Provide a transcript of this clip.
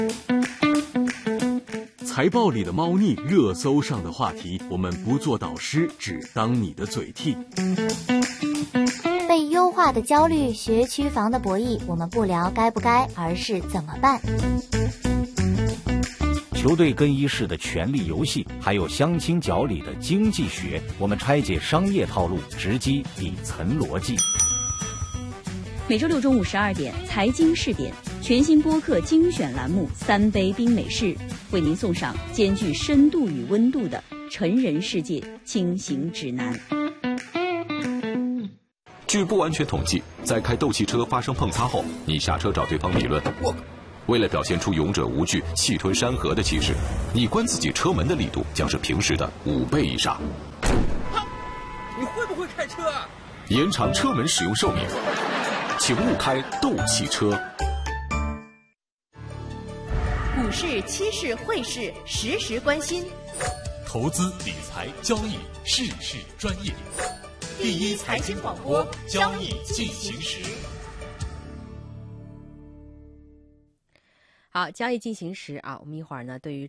财报里的猫腻，热搜上的话题，我们不做导师，只当你的嘴替。 被优化的焦虑，学区房的博弈，我们不聊该不该，而是怎么办。 球队更衣室的权力游戏，还有相亲角里的经济学，我们拆解商业套路，直击底层逻辑。 每周六中午12点，财经试点全新播客精选栏目《3杯冰美式》，为您送上兼具深度与温度的成人世界轻行指南。 据不完全统计，在开斗气车发生碰擦后，你下车找对方理论。为了表现出勇者无惧、气吞山河的气势，你关自己车门的力度将是平时的5倍以上。 你会不会开车啊？ 延长车门使用寿命，请勿开斗气车。 股市、期市、汇市，时时关心。 投资理财交易，事事专业。第一财经广播，交易进行时。 好，交易进行时啊，我们一会儿呢，对于